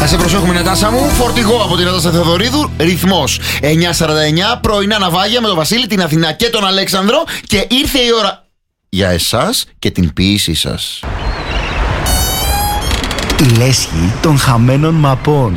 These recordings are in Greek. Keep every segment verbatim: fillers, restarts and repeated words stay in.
Θα σε προσέχουμε, Νατάσα μου. Φορτηγό από την Νατάσα Θεοδωρίδου. Ρυθμός εννιά σαράντα εννιά. Πρωινά ναυάγια με τον Βασίλη, την Αθηνά και τον Αλέξανδρο. Και ήρθε η ώρα για εσάς και την ποίησή σας. Η λέσχη των χαμένων μαπών.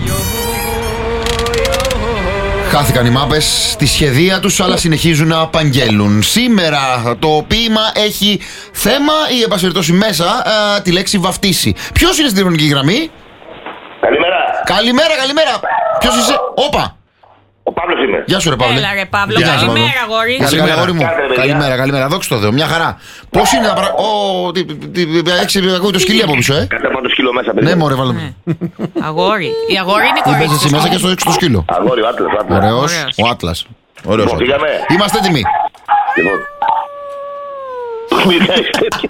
Χάθηκαν οι μάπες στη σχεδία τους, αλλά συνεχίζουν να απαγγέλουν. Σήμερα το ποίημα έχει θέμα ή εν πάση περιπτώσει μέσα α, τη λέξη βαφτίσει. Ποιος είναι στην τηλεφωνική γραμμή? Καλημέρα. Καλημέρα, καλημέρα. Ποιος είσαι? Όπα. Ο Παύλος είμαι. Γεια σου ρε Παύλε. Έλα ρε Παύλο, Γεια σου, καλημέρα Παύλο. αγόρι. Καλημέρα αγόρι μου. Κάντε, παιδιά. Καλημέρα, καλημέρα. Δόξα τω Θεώ, μια χαρά. Πώς είναι τα πράγματα? Ω, τι- τι- τι- έξι, ακούει το σκυλί από πίσω, ε. Κάτε από το σκύλο μέσα, παιδιά. Ναι, μωρέ, βάλε με. Αγόρι. Η αγόρι είναι Ή παίζεις κορίτσι. εσύ μέσα και στο έξω το σκύλο. Αγόρι, ο Άτλας, ο Άτλας. Ωραίος, Ωραίος. ο Άτλας. Ωραίος. Λοιπόν, ο Άτλας. πήγαμε. Είμαστε έτοιμοι. Λοιπόν. Μιλάει τέτοια.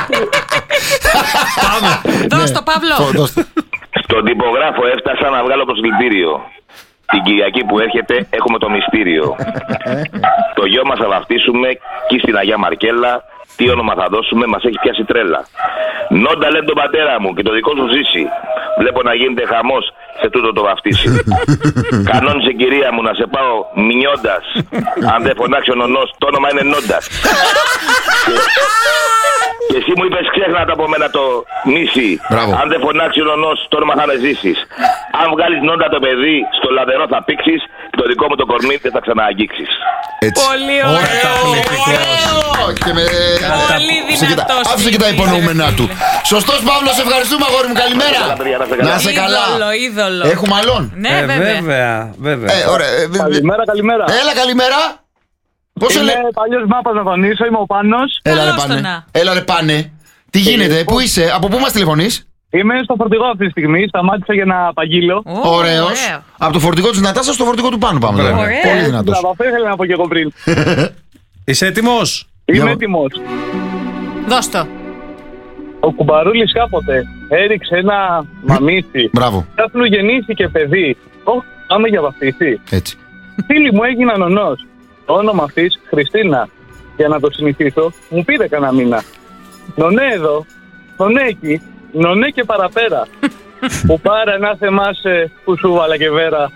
Δώσ' το Παύλο. Φω- δώστε. Στον τυπογράφο έφτασα να βγάλω προσκλητήριο. Την Κυριακή που έρχεται έχουμε το μυστήριο. Το γιο μας θα βαφτίσουμε και στην Αγία Μαρκέλα. Τι όνομα θα δώσουμε, μας έχει πιάσει τρέλα. Νόντα λέει τον πατέρα μου και το δικό σου ζήσει. Βλέπω να γίνεται χαμός σε τούτο το βαφτίσι. Κανόνισε κυρία μου να σε πάω μηνιώντας. Αν δεν φωνάξει ο νονός, το όνομα είναι Νόντας. και, και εσύ μου είπες ξέχνα το από μένα το νήσι. Μπράβο. Αν δεν φωνάξει ο νονός, το όνομα θα με ζήσεις. Αν βγάλεις Νόντα το παιδί, στο λαδερό θα πήξεις και το δικό μου το κορμί δεν θα ξανααγγίξεις. Έτσι. Πολύ ωραίο. Ωραίο. Και με... Πολύ Άφησε και τα- δυνατός. Άφησε και τα υπονοούμενά του. Σωστός Παύλος, ευχαριστούμε αγόρι μου, καλημέρα. Καλά, παιδιά, να είστε καλά. Να είσαι καλά. Είδωλο, είδωλο. Έχουμε άλλον. Ναι, Ε, βέβαια. βέβαια, βέβαια. Ε, ωραία. ε, δε- Καλημέρα, καλημέρα. Έλα, καλημέρα. Πώς σε Είμαι λέει? παλιός μάπας να δονήσω, είμαι ο Πάνος. Έλα ρε Καλώς το πάνε. να. Έλα ρε πάνε. Τι γίνεται, πού είσαι, από πού μας τηλεφωνείς? Είμαι στο φορτηγό αυτή τη στιγμή, σταμάτησα για να απαγγείλω. Ω, Ωραίος. ωραίο. Από το φορτηγό της Νατάσας στο φορτηγό του Πάνου πάμε. Μπράβο. τώρα. Ωραία. Πολύ δυνατός. Μπράβο, αυτό ήθελα να πω και εγώ πριν. Είσαι έτοιμος? Είμαι Για- έτοιμος. Δώσ' το. Ο κουμπαρούλης κάποτε έριξε ένα μαμίτσι. Μπράβο, Κάπου γεννήθηκε παιδί. Ω, πάμε για βαφτίσει. έτσι. Φίλοι μου έγιναν ονός. Το όνομα αυτής Χριστίνα. Για να το συνηθίσω, μου πήρε κανένα μήνα. Νονέ εδώ, νονέ εκεί, νονέ και παραπέρα. Που πάρε να θεμάσαι που σου βάλα και βέρα.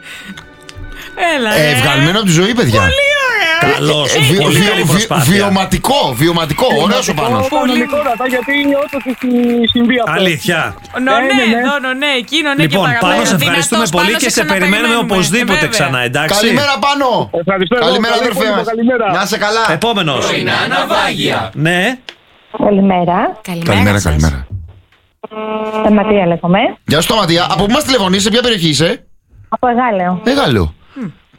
Έλα Ε, ρε. βγαλμένο από τη ζωή, παιδιά. Πολύ ωραίο. Καλώς. Ε, βι- Πολύ βι- καλή βι- προσπάθεια. Βιωματικό, βιωματικό. Ωραίος ο Πάνος. Κανονικότατα, γιατί όντως έχει συμβεί αυτό. Αλήθεια. Νονέ, ναι, ναι. εδώ, νονέ, εκεί, νονέ και Λοιπόν, παραπέρα. Πάνο, σε ευχαριστούμε Δυνατός, πολύ Πάνο, και σε περιμένουμε ξαναπeriμένουμε. οπωσδήποτε Ε, βέβαια. ξανά, εντάξει. Καλημέρα Πάνο. Ευχαριστώ εγώ. Καλημέρα Καλή αδερφέ υπόλοιπα, μας. καλημέρα. Να είσαι καλά. Επόμενος. Ναι. Καλημέρα. Καλημέρα, σας. καλημέρα. Σταματία λέγομαι. Γεια σου Ματία, από πού μας τηλεφωνείς, σε ποια περιοχή είσαι? Από Εγάλεο. Μεγάλο.